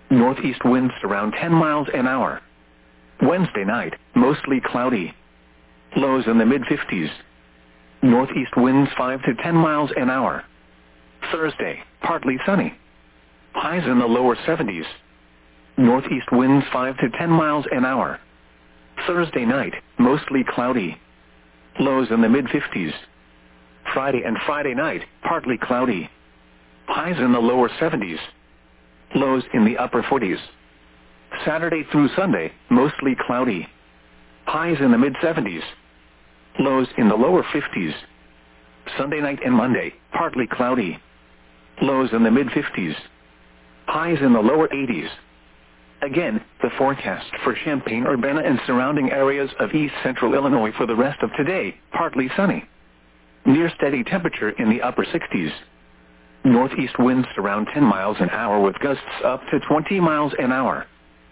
Northeast winds around 10 miles an hour. Wednesday night, mostly cloudy. Lows in the mid-50s. Northeast winds 5 to 10 miles an hour. Thursday, partly sunny. Highs in the lower 70s. Northeast winds 5 to 10 miles an hour. Thursday night, mostly cloudy. Lows in the mid-50s. Friday and Friday night, partly cloudy. Highs in the lower 70s. Lows in the upper 40s. Saturday through Sunday, mostly cloudy. Highs in the mid-70s. Lows in the lower 50s. Sunday night and Monday, partly cloudy. Lows in the mid-50s. Highs in the lower 80s. Again, the forecast for Champaign-Urbana and surrounding areas of east central Illinois for the rest of today, partly sunny. Near steady temperature in the upper 60s. Northeast winds around 10 miles an hour with gusts up to 20 miles an hour.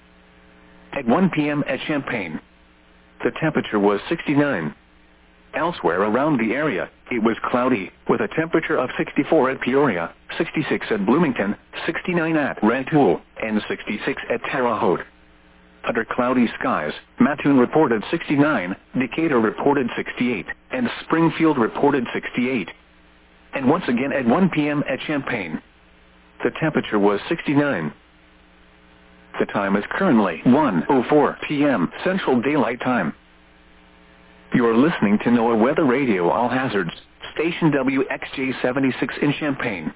At 1 p.m. at Champaign, the temperature was 69. Elsewhere around the area, it was cloudy, with a temperature of 64 at Peoria, 66 at Bloomington, 69 at Rantoul, and 66 at Terre Haute. Under cloudy skies, Mattoon reported 69, Decatur reported 68, and Springfield reported 68. And once again at 1 p.m. at Champaign, the temperature was 69. The time is currently 1:04 p.m. Central Daylight Time. You are listening to NOAA Weather Radio All Hazards, station WXJ-76 in Champaign.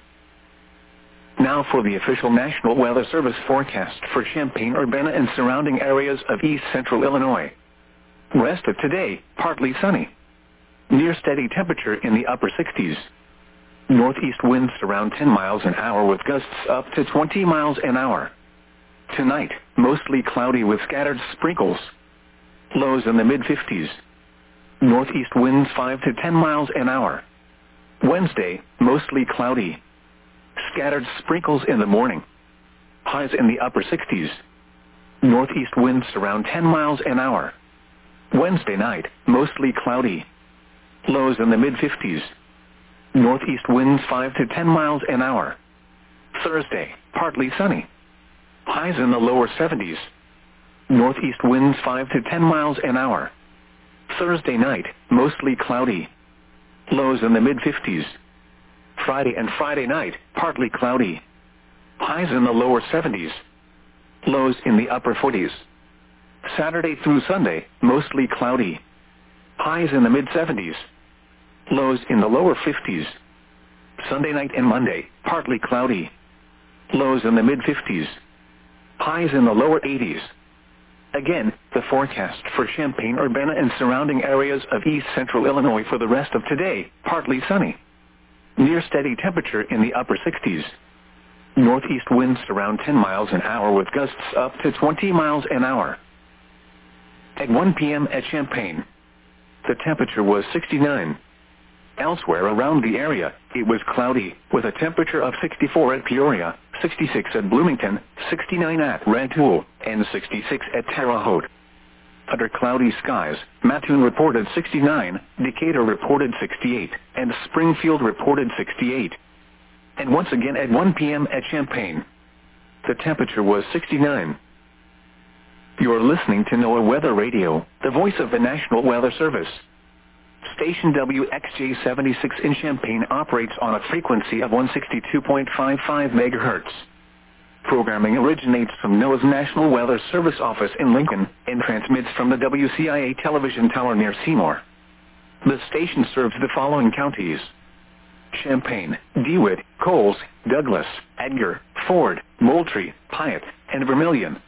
Now for the official National Weather Service forecast for Champaign-Urbana and surrounding areas of east central Illinois. Rest of today, partly sunny. Near steady temperature in the upper 60s. Northeast winds around 10 miles an hour with gusts up to 20 miles an hour. Tonight, mostly cloudy with scattered sprinkles. Lows in the mid-50s. Northeast winds 5 to 10 miles an hour. Wednesday, mostly cloudy. Scattered sprinkles in the morning. Highs in the upper 60s. Northeast winds around 10 miles an hour. Wednesday night, mostly cloudy. Lows in the mid-50s. Northeast winds 5 to 10 miles an hour. Thursday, partly sunny. Highs in the lower 70s. Northeast winds 5 to 10 miles an hour. Thursday night, mostly cloudy. Lows in the mid-50s. Friday and Friday night, partly cloudy. Highs in the lower 70s. Lows in the upper 40s. Saturday through Sunday, mostly cloudy. Highs in the mid-70s. Lows in the lower 50s. Sunday night and Monday, partly cloudy. Lows in the mid-50s. Highs in the lower 80s. Again, the forecast for Champaign-Urbana and surrounding areas of east central Illinois for the rest of today, partly sunny. Near steady temperature in the upper 60s. Northeast winds around 10 miles an hour with gusts up to 20 miles an hour. At 1 p.m. at Champaign, the temperature was 69. Elsewhere around the area, it was cloudy, with a temperature of 64 at Peoria, 66 at Bloomington, 69 at Rantoul, and 66 at Terre Haute. Under cloudy skies, Mattoon reported 69, Decatur reported 68, and Springfield reported 68. And once again at 1 p.m. at Champaign, the temperature was 69. You are listening to NOAA Weather Radio, the voice of the National Weather Service. Station WXJ-76 in Champaign operates on a frequency of 162.55 megahertz. Programming originates from NOAA's National Weather Service office in Lincoln and transmits from the WCIA television tower near Seymour. The station serves the following counties: Champaign, DeWitt, Coles, Douglas, Edgar, Ford, Moultrie, Piatt, and Vermilion.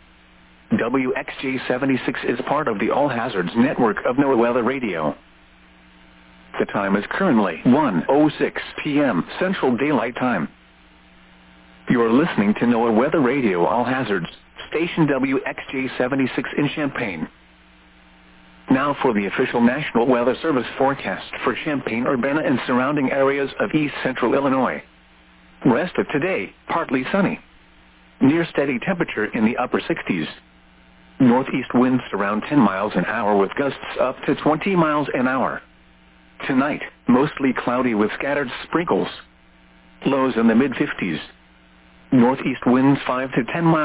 WXJ-76 is part of the All Hazards network of NOAA Weather Radio. The time is currently 1:06 p.m. Central Daylight Time. You are listening to NOAA Weather Radio All Hazards, station WXJ-76 in Champaign. Now for the official National Weather Service forecast for Champaign-Urbana and surrounding areas of east central Illinois. Rest of today, partly sunny. Near steady temperature in the upper 60s. Northeast winds around 10 miles an hour with gusts up to 20 miles an hour. Tonight, mostly cloudy with scattered sprinkles. Lows in the mid-50s. Northeast winds 5 to 10 miles